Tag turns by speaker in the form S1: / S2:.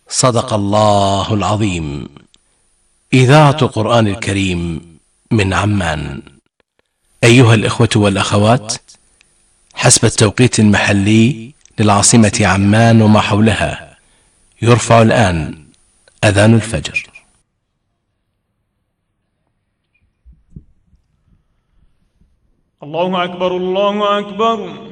S1: صدق الله العظيم. إذاعة قرآن الكريم من عمان. أيها الإخوة والأخوات، حسب التوقيت المحلي للعاصمة عمان وما حولها، يرفع الآن أذان الفجر.
S2: الله أكبر الله أكبر.